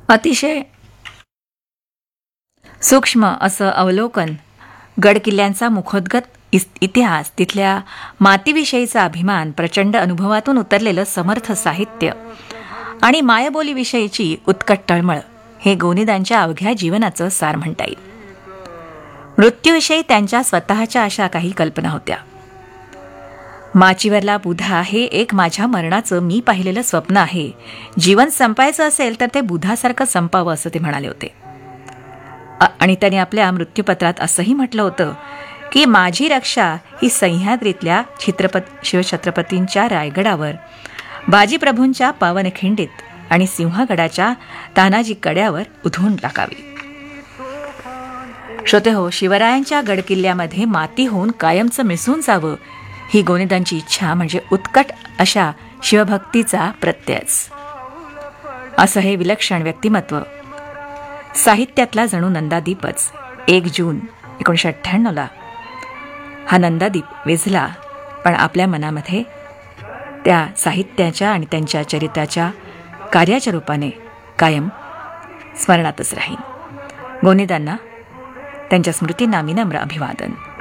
अतिशय सूक्ष्म असं अवलोकन, गडकिल्ल्यांचा मुखोद्गत इतिहास, तिथल्या मातीविषयीचा अभिमान, प्रचंड अनुभवातून उतरलेलं समर्थ साहित्य आणि मायबोलीविषयीची उत्कट तळमळ हे गोनीदांच्या अवघ्या जीवनाचं सार म्हणता येईल. मृत्यूविषयी त्यांच्या स्वतःच्या अशा काही कल्पना होत्या. माचीवरला बुधा हे एक माझ्या मरणाचं मी पाहिलेलं स्वप्न आहे. जीवन संपायचं असेल तर ते बुधासारखं संपावं असं ते म्हणाले होते. आणि त्यांनी आपल्या मृत्यूपत्रात असंही म्हटलं होतं की माझी रक्षा ही सह्याद्रीतल्या शिवछत्रपतींच्या रायगडावर, बाजीप्रभूंच्या पावनखिंडीत आणि सिंहगडाच्या तानाजी कड्यावर उधळून टाकावी. श्रोते हो, शिवरायांच्या गडकिल्ल्यामध्ये माती होऊन कायमचं मिसळून जावं ही गोनीदांची इच्छा म्हणजे उत्कट अशा शिवभक्तीचा प्रत्ययच. असं हे विलक्षण व्यक्तिमत्व, साहित्यातला जणू नंदादीपच. 1 जून 1998 हा नंदादीप विझला, पण आपल्या मनामध्ये त्या साहित्याच्या आणि त्यांच्या चरित्राच्या कार्याच्या रूपाने कायम स्मरणातच राहील. गोनीदांना त्यांच्या स्मृतींना विनम्र अभिवादन.